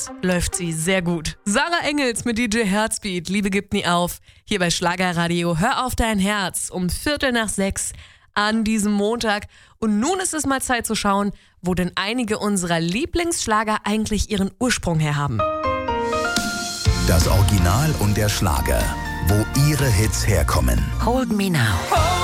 läuft sie sehr gut. Sarah Engels mit DJ Herzbeat, Liebe gibt nie auf. Hier bei Schlagerradio, hör auf dein Herz um 5:45 an diesem Montag. Und nun ist es mal Zeit zu schauen, wo denn einige unserer Lieblingsschlager eigentlich ihren Ursprung her haben. Das Original und der Schlager, wo ihre Hits herkommen. Hold Me Now.